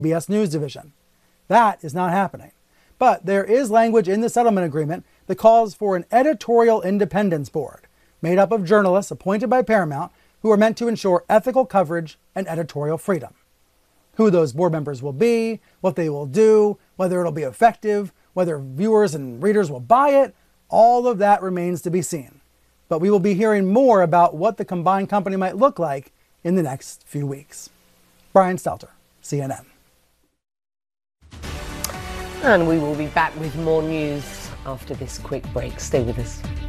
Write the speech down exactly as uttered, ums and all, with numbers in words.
C B S News division. That is not happening. But there is language in the settlement agreement that calls for an editorial independence board made up of journalists appointed by Paramount who are meant to ensure ethical coverage and editorial freedom. Who those board members will be, what they will do, whether it'll be effective, whether viewers and readers will buy it, all of that remains to be seen. But we will be hearing more about what the combined company might look like in the next few weeks. Brian Stelter, C N N. And we will be back with more news after this quick break. Stay with us.